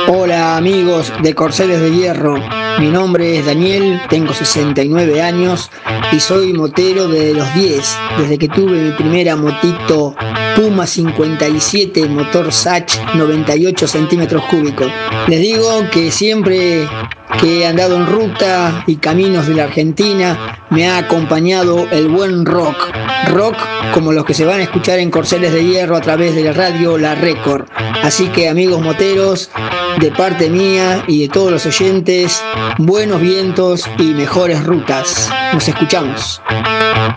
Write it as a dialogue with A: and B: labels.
A: Hola amigos de Corceles de Hierro, mi nombre es Daniel, tengo 69 años y soy motero de los 10, desde que tuve mi primera motito Puma 57, motor Sach 98 centímetros cúbicos. Les digo que siempre que he andado en ruta y caminos de la Argentina me ha acompañado el buen rock como los que se van a escuchar en Corceles de Hierro a través de la radio La Record. Así que amigos moteros, de parte mía y de todos los oyentes, buenos vientos y mejores rutas. Nos escuchamos.